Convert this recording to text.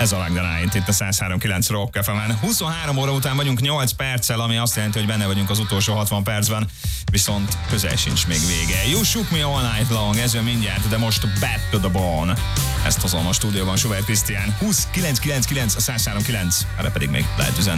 Ez a Like the Night, itt a 103.9 Rock FM-en. 23 óra után vagyunk 8 perccel, ami azt jelenti, hogy benne vagyunk az utolsó 60 percben, viszont közel sincs még vége. You Shook Me All Night Long, ez jön mindjárt, de most Back to the Bone. Ezt hozom a stúdióban Suvár Krisztián. 20 999 a 103.9, erre pedig még lehet üzenni.